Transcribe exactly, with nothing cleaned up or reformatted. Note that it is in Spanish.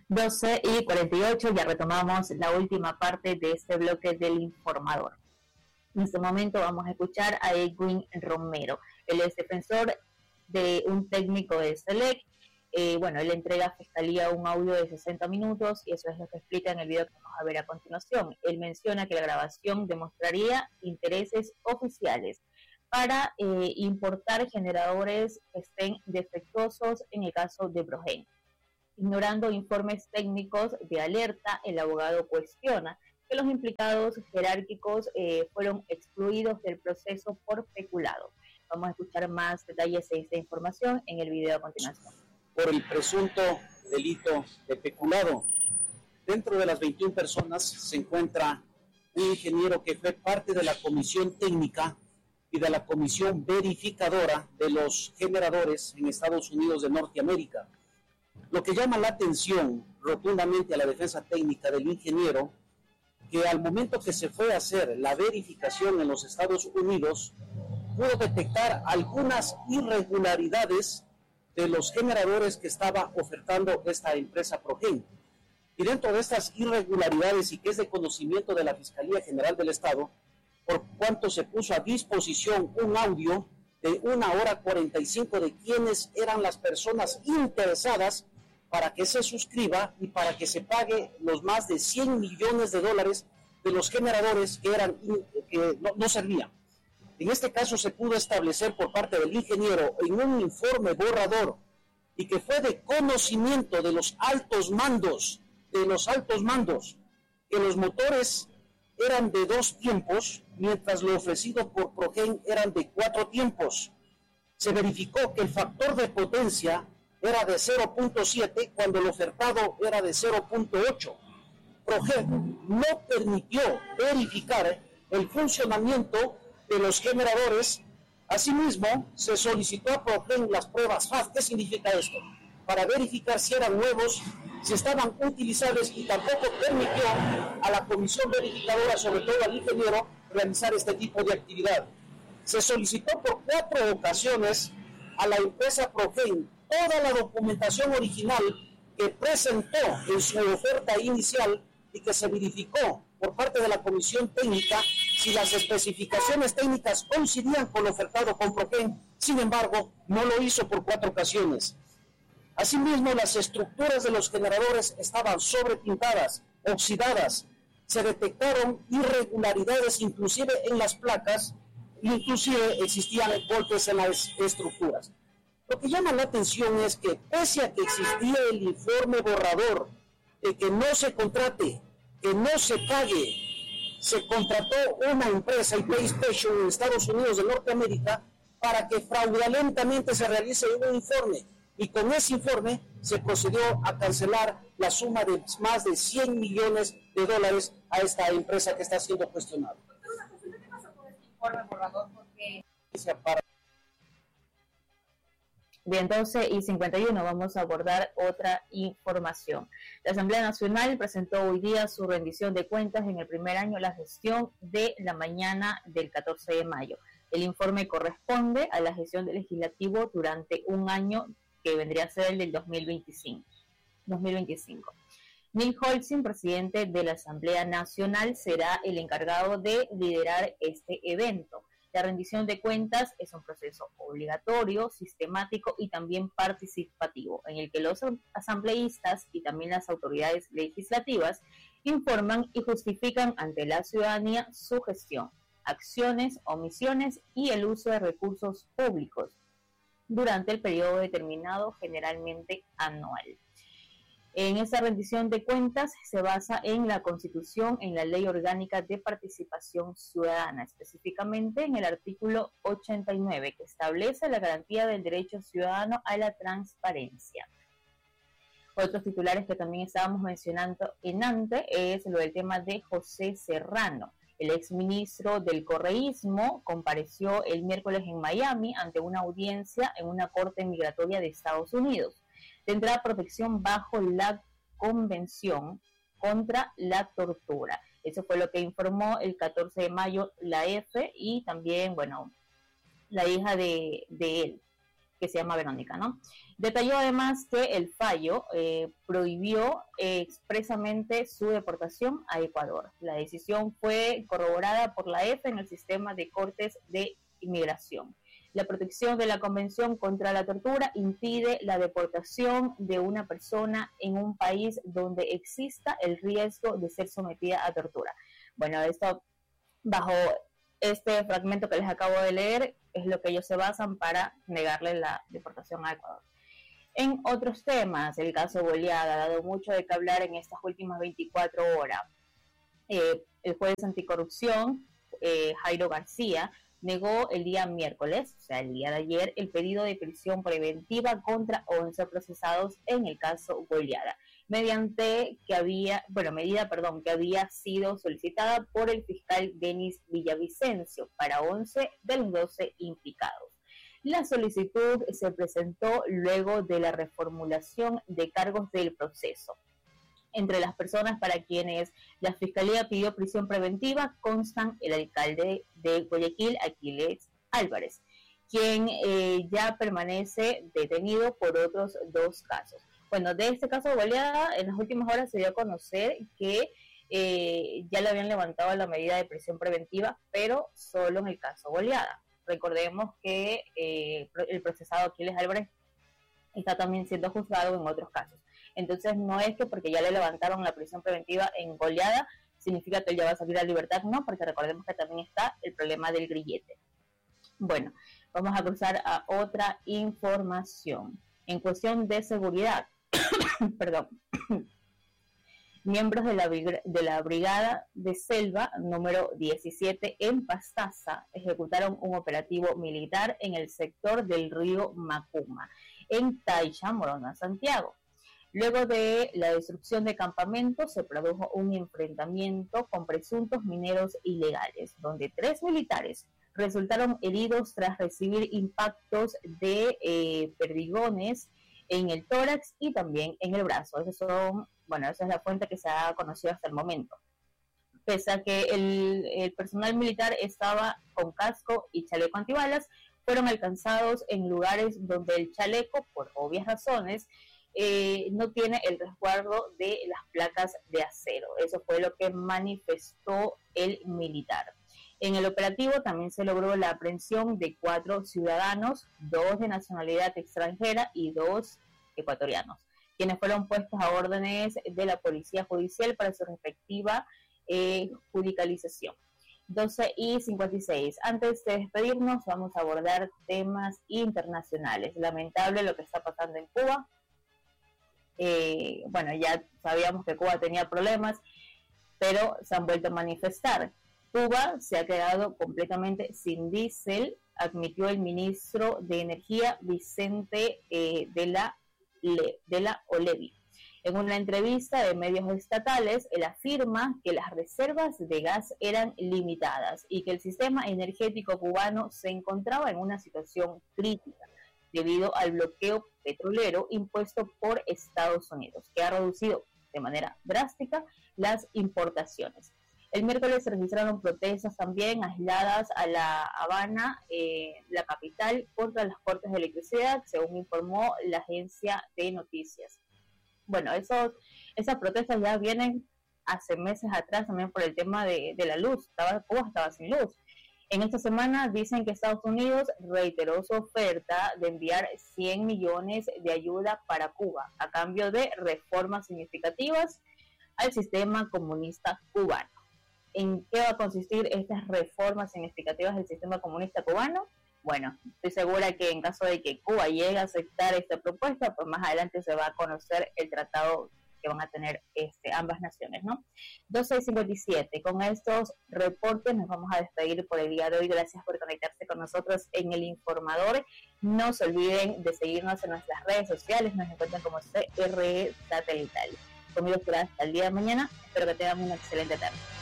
doce y cuarenta y ocho, ya retomamos la última parte de este bloque del informador. En este momento vamos a escuchar a Edwin Romero. Él es defensor de un técnico de Select. Eh, bueno, él entrega a Fiscalía un audio de sesenta minutos y eso es lo que explica en el video que vamos a ver a continuación. Él menciona que la grabación demostraría intereses oficiales para eh, importar generadores que estén defectuosos en el caso de Progen. Ignorando informes técnicos de alerta, el abogado cuestiona que los implicados jerárquicos eh, fueron excluidos del proceso por peculado. Vamos a escuchar más detalles de esta información en el video a continuación. Por el presunto delito de peculado. Dentro de las veintiuna personas se encuentra un ingeniero que fue parte de la comisión técnica y de la comisión verificadora de los generadores en Estados Unidos de Norteamérica. Lo que llama la atención rotundamente a la defensa técnica del ingeniero, que al momento que se fue a hacer la verificación en los Estados Unidos, pudo detectar algunas irregularidades de los generadores que estaba ofertando esta empresa Progen. Y dentro de estas irregularidades, y que es de conocimiento de la Fiscalía General del Estado, por cuanto se puso a disposición un audio de una hora cuarenta y cinco de quienes eran las personas interesadas para que se suscriba y para que se pague los más de cien millones de dólares de los generadores que, eran, que no, no servían. En este caso se pudo establecer por parte del ingeniero en un informe borrador y que fue de conocimiento de los altos mandos, de los altos mandos, que los motores eran de dos tiempos, mientras lo ofrecido por Progen eran de cuatro tiempos. Se verificó que el factor de potencia era de cero punto siete cuando el ofertado era de cero punto ocho. Progen no permitió verificar el funcionamiento de los generadores. Asimismo, se solicitó a Progen las pruebas F A F. ¿Qué significa esto? Para verificar si eran nuevos, si estaban utilizables, y tampoco permitió a la comisión verificadora, sobre todo al ingeniero, realizar este tipo de actividad. Se solicitó por cuatro ocasiones a la empresa Progen toda la documentación original que presentó en su oferta inicial y que se verificó por parte de la comisión técnica si las especificaciones técnicas coincidían con lo ofertado con Progen. Sin embargo, no lo hizo por cuatro ocasiones. Asimismo, las estructuras de los generadores estaban sobrepintadas, oxidadas. Se detectaron irregularidades inclusive en las placas, inclusive existían golpes en las estructuras. Lo que llama la atención es que, pese a que existía el informe borrador de que no se contrate, que no se pague, se contrató una empresa, PlayStation, en Estados Unidos de Norteamérica, para que fraudulentamente se realice un informe. Y con ese informe se procedió a cancelar la suma de más de cien millones de dólares a esta empresa que está siendo cuestionada. ¿Qué pasó con este informe borrador? Porque... Bien, doce y cincuenta y uno vamos a abordar otra información. La Asamblea Nacional presentó hoy día su rendición de cuentas en el primer año de la gestión de la mañana del catorce de mayo. El informe corresponde a la gestión del legislativo durante un año que vendría a ser el del dos mil veinticinco. Neil Holzin, presidente de la Asamblea Nacional, será el encargado de liderar este evento. La rendición de cuentas es un proceso obligatorio, sistemático y también participativo, en el que los asambleístas y también las autoridades legislativas informan y justifican ante la ciudadanía su gestión, acciones, omisiones y el uso de recursos públicos durante el periodo determinado, generalmente anual. En esta rendición de cuentas se basa en la Constitución, en la Ley Orgánica de Participación Ciudadana, específicamente en el artículo ochenta y nueve, que establece la garantía del derecho ciudadano a la transparencia. Otros titulares que también estábamos mencionando en antes es lo del tema de José Serrano. El exministro del correísmo compareció el miércoles en Miami ante una audiencia en una corte migratoria de Estados Unidos. Tendrá protección bajo la Convención contra la Tortura. Eso fue lo que informó el catorce de mayo la F y también, bueno, la hija de, de él. que se llama Verónica, ¿no? Detalló además que el fallo eh, prohibió eh, expresamente su deportación a Ecuador. La decisión fue corroborada por la E F en el sistema de cortes de inmigración. La protección de la Convención contra la Tortura impide la deportación de una persona en un país donde exista el riesgo de ser sometida a tortura. Bueno, esto bajo este fragmento que les acabo de leer es lo que ellos se basan para negarle la deportación a Ecuador. En otros temas, el caso Goliaga ha dado mucho de qué hablar en estas últimas veinticuatro horas. Eh, el juez anticorrupción, eh, Jairo García, negó el día miércoles, o sea, el día de ayer, el pedido de prisión preventiva contra once procesados en el caso Goliaga, mediante que había, bueno, medida, perdón, que había sido solicitada por el fiscal Denis Villavicencio para once de los doce implicados. La solicitud se presentó luego de la reformulación de cargos del proceso. Entre las personas para quienes la Fiscalía pidió prisión preventiva constan el alcalde de Guayaquil, Aquiles Álvarez, quien eh, ya permanece detenido por otros dos casos. Bueno, de este caso Goliaga, en las últimas horas se dio a conocer que eh, ya le habían levantado la medida de prisión preventiva, pero solo en el caso Goliaga. Recordemos que eh, el procesado Aquiles Álvarez está también siendo juzgado en otros casos. Entonces no es que porque ya le levantaron la prisión preventiva en Goliaga, significa que él ya va a salir a libertad, no, porque recordemos que también está el problema del grillete. Bueno, vamos a cruzar a otra información. En cuestión de seguridad, perdón, miembros de la, de la Brigada de Selva número diecisiete en Pastaza ejecutaron un operativo militar en el sector del río Macuma, en Taicha, Morona, Santiago. Luego de la destrucción de campamentos, se produjo un enfrentamiento con presuntos mineros ilegales, donde tres militares resultaron heridos tras recibir impactos de eh, perdigones en el tórax y también en el brazo. Esos son, bueno, esa es la fuente que se ha conocido hasta el momento. Pese a que el, el personal militar estaba con casco y chaleco antibalas, fueron alcanzados en lugares donde el chaleco, por obvias razones, Eh, no tiene el resguardo de las placas de acero. Eso fue lo que manifestó el militar. En el operativo también se logró la aprehensión de cuatro ciudadanos, dos de nacionalidad extranjera y dos ecuatorianos, quienes fueron puestos a órdenes de la Policía Judicial para su respectiva eh, judicialización. doce y cincuenta y seis. Antes de despedirnos, vamos a abordar temas internacionales. Lamentable lo que está pasando en Cuba. Eh, bueno, ya sabíamos que Cuba tenía problemas, pero se han vuelto a manifestar. Cuba se ha quedado completamente sin diésel, admitió el ministro de Energía Vicente eh, de la, Le, de la Olevi. En una entrevista de medios estatales, él afirma que las reservas de gas eran limitadas y que el sistema energético cubano se encontraba en una situación crítica debido al bloqueo petrolero impuesto por Estados Unidos, que ha reducido de manera drástica las importaciones. El miércoles se registraron protestas también aisladas a La Habana, eh, la capital, contra los cortes de electricidad, según informó la agencia de noticias. Bueno, esos, esas protestas ya vienen hace meses atrás también por el tema de, de la luz. Estaba, Cuba estaba sin luz. En esta semana dicen que Estados Unidos reiteró su oferta de enviar cien millones de ayuda para Cuba a cambio de reformas significativas al sistema comunista cubano. ¿En qué va a consistir estas reformas significativas del sistema comunista cubano? Bueno, estoy segura que en caso de que Cuba llegue a aceptar esta propuesta, pues más adelante se va a conocer el tratado que van a tener este, ambas naciones, ¿no? doce y cincuenta y siete. Con estos reportes nos vamos a despedir por el día de hoy. Gracias por conectarse con nosotros en El Informador. No se olviden de seguirnos en nuestras redes sociales. Nos encuentran como C R E Satelital. Conmigo será hasta el día de mañana. Espero que tengan una excelente tarde.